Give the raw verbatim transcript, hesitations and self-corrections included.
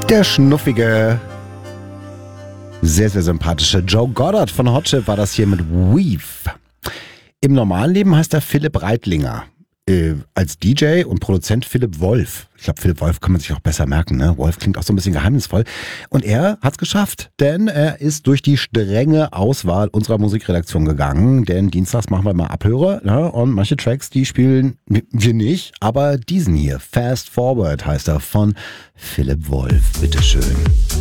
Der schnuffige, sehr, sehr sympathische Joe Goddard von Hot Chip war das hier mit Weave. Im normalen Leben heißt er Philipp Reitlinger. Äh, als D J und Produzent Philipp Wolf. Ich glaube, Philipp Wolf kann man sich auch besser merken. Ne? Wolf klingt auch so ein bisschen geheimnisvoll. Und er hat's geschafft, denn er ist durch die strenge Auswahl unserer Musikredaktion gegangen. Denn dienstags machen wir mal Abhöre. Ne? Und manche Tracks, die spielen wir nicht. Aber diesen hier, Fast Forward heißt er, von Philipp Wolf. Bitteschön.